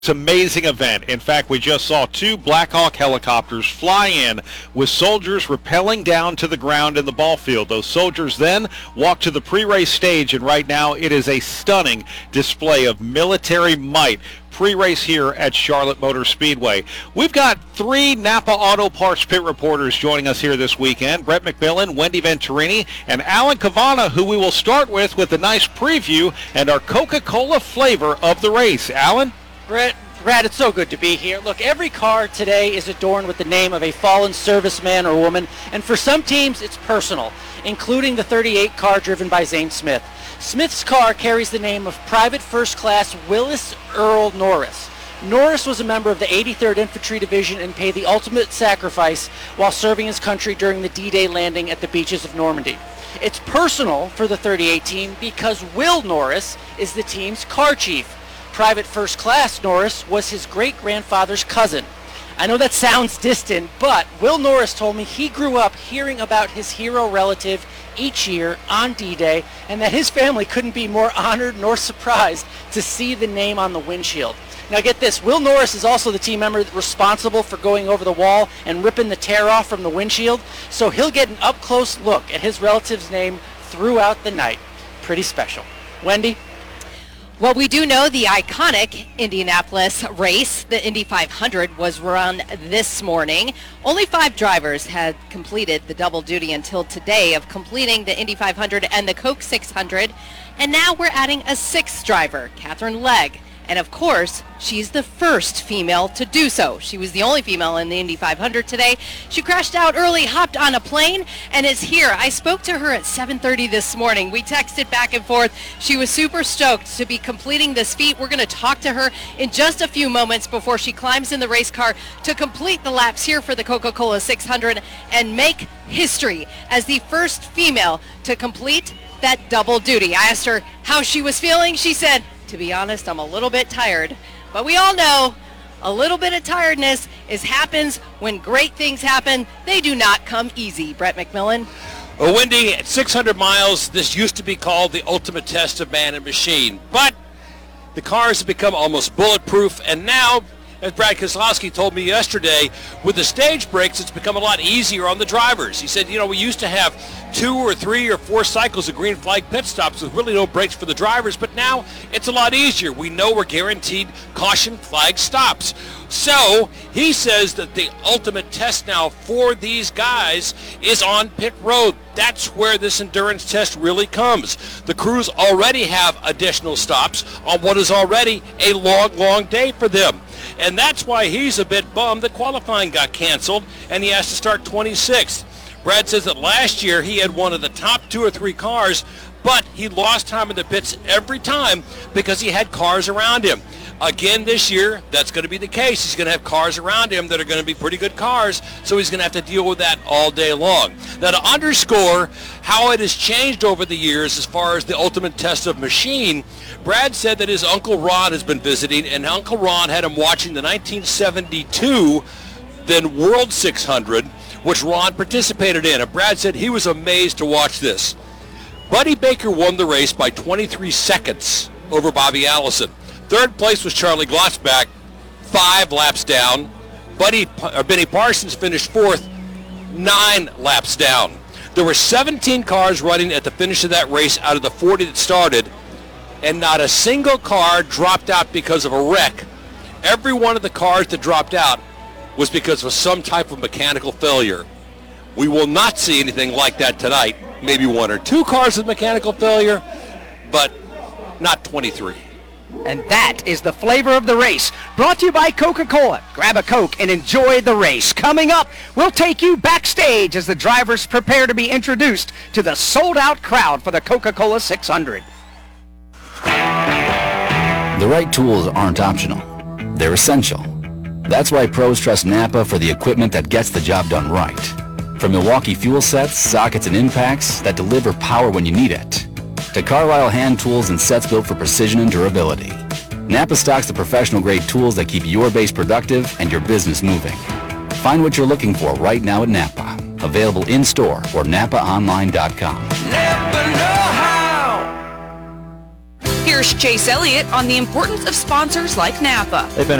It's an amazing event. In fact, we just saw 2 Black Hawk helicopters fly in with soldiers rappelling down to the ground in the ball field. Those soldiers then walk to the pre-race stage, and right now it is a stunning display of military might. Pre-race here at Charlotte Motor Speedway. We've got 3 Napa Auto Parts pit reporters joining us here this weekend. Brett McMillan, Wendy Venturini, and Alan Cavana, who we will start with a nice preview and our Coca-Cola flavor of the race. Alan? Brad, it's so good to be here. Look, every car today is adorned with the name of a fallen serviceman or woman, and for some teams it's personal, including the 38 car driven by Zane Smith. Smith's car carries the name of Private First Class Willis Earl Norris. Norris was a member of the 83rd Infantry Division and paid the ultimate sacrifice while serving his country during the D-Day landing at the beaches of Normandy. It's personal for the 38 team because Will Norris is the team's car chief. Private First Class Norris was his great-grandfather's cousin. I know that sounds distant, but Will Norris told me he grew up hearing about his hero relative each year on D-Day, and that his family couldn't be more honored nor surprised to see the name on the windshield. Now get this, Will Norris is also the team member responsible for going over the wall and ripping the tear off from the windshield, so he'll get an up-close look at his relative's name throughout the night. Pretty special. Wendy? Well, we do know the iconic Indianapolis race, the Indy 500, was run this morning. Only 5 drivers had completed the double duty until today of completing the Indy 500 and the Coke 600. And now we're adding a 6th driver, Katherine Legge. And of course, she's the first female to do so. She was the only female in the Indy 500 today. She crashed out early, hopped on a plane, and is here. I spoke to her at 7:30 this morning. We texted back and forth. She was super stoked to be completing this feat. We're going to talk to her in just a few moments before she climbs in the race car to complete the laps here for the Coca-Cola 600 and make history as the first female to complete that double duty. I asked her how she was feeling. She said, "To be honest, I'm a little bit tired." But we all know a little bit of tiredness happens when great things happen. They do not come easy. Brett McMillan. Well, Wendy, at 600 miles, this used to be called the ultimate test of man and machine. But the cars have become almost bulletproof, and now, as Brad Keselowski told me yesterday, with the stage breaks, it's become a lot easier on the drivers. He said, we used to have 2 or 3 or 4 cycles of green flag pit stops with really no breaks for the drivers, but now it's a lot easier. We know we're guaranteed caution flag stops. So he says that the ultimate test now for these guys is on pit road. That's where this endurance test really comes. The crews already have additional stops on what is already a long, long day for them. And that's why he's a bit bummed that qualifying got canceled and he has to start 26th. Brad says that last year he had one of the top 2 or 3 cars, but he lost time in the pits every time because he had cars around him. Again this year, that's going to be the case. He's going to have cars around him that are going to be pretty good cars, so he's going to have to deal with that all day long. Now, to underscore how it has changed over the years as far as the ultimate test of machine, Brad said that his Uncle Ron has been visiting, and Uncle Ron had him watching the 1972 then World 600, which Ron participated in. And Brad said he was amazed to watch this. Buddy Baker won the race by 23 seconds over Bobby Allison. Third place was Charlie Glotzback, 5 laps down. Benny Parsons finished 4th, 9 laps down. There were 17 cars running at the finish of that race out of the 40 that started, and not a single car dropped out because of a wreck. Every one of the cars that dropped out was because of some type of mechanical failure. We will not see anything like that tonight. Maybe 1 or 2 cars with mechanical failure, but not 23. And that is the flavor of the race, brought to you by Coca-Cola. Grab a Coke and enjoy the race. Coming up, we'll take you backstage as the drivers prepare to be introduced to the sold-out crowd for the Coca-Cola 600. The right tools aren't optional. They're essential. That's why pros trust Napa for the equipment that gets the job done right. From Milwaukee fuel sets, sockets, and impacts that deliver power when you need it, to Carlisle hand tools and sets built for precision and durability. Napa stocks the professional-grade tools that keep your base productive and your business moving. Find what you're looking for right now at Napa. Available in-store or NapaOnline.com. Here Here's Chase Elliott on the importance of sponsors like Napa. They've been